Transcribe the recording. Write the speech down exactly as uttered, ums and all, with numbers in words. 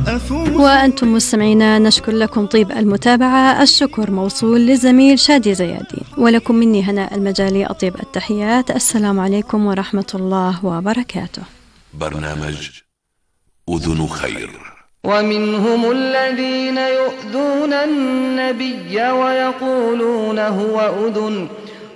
وأنتم مستمعينا نشكر لكم طيب المتابعة. الشكر موصول للزميل شادي زيادي، ولكم مني هناء المجالي أطيب التحيات. السلام عليكم ورحمة الله وبركاته. برنامج أذن خير. ومنهم الذين يؤذون النبي ويقولون هو أذن